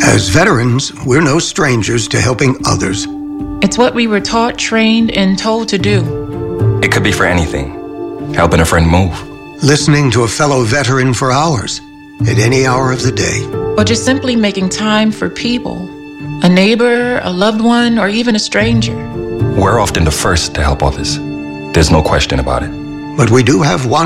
As veterans, we're no strangers to helping others. It's what we were taught, trained, and told to do. It could be for anything. Helping a friend move. Listening to a fellow veteran for hours, at any hour of the day. Or just simply making time for people. A neighbor, a loved one, or even a stranger. We're often the first to help others. There's no question about it. But we do have one